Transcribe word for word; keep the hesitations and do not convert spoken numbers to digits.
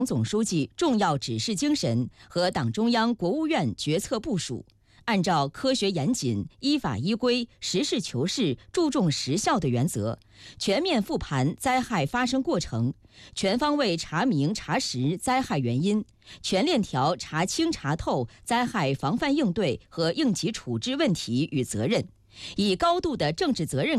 总书记重要指示精神和党中央、国务院决策部署，按照科学严谨、依法依规、实事求是、注重实效的原则，全面复盘灾害发生过程，全方位查明查实灾害原因，全链条查清查透灾害防范应对和应急处置问题与责任，以高度的政治责任